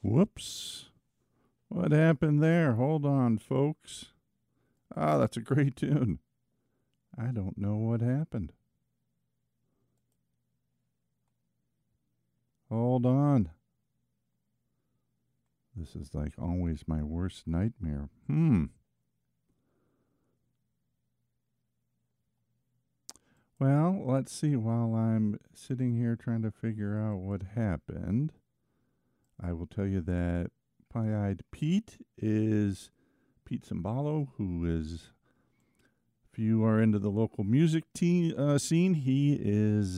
Whoops. What happened there? Hold on, folks. Ah, that's a great tune. I don't know what happened. Hold on. This is like always my worst nightmare. Well, let's see. While I'm sitting here trying to figure out what happened, I will tell you that Pie-Eyed Pete is Pete Cimbalo, who is, if you are into the local music scene, he is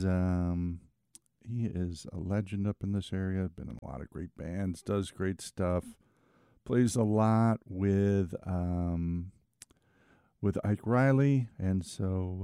a legend up in this area. Been in a lot of great bands, does great stuff, plays a lot with Ike Riley, and so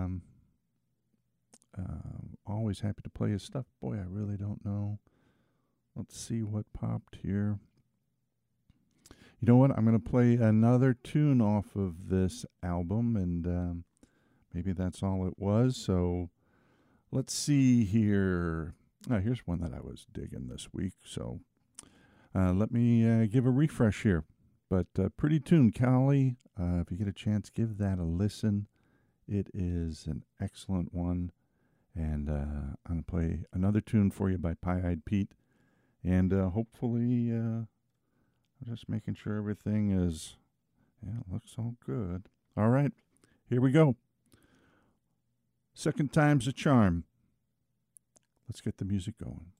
always happy to play his stuff. Boy, I really don't know. Let's see what popped here. You know what? I'm going to play another tune off of this album, and maybe that's all it was. So let's see here. Here's one that I was digging this week. So let me give a refresh here. But pretty tune, Cali. If you get a chance, give that a listen. It is an excellent one. And I'm going to play another tune for you by Pie-Eyed Pete. And hopefully, just making sure everything is, looks all good. All right, here we go. Second time's a charm. Let's get the music going.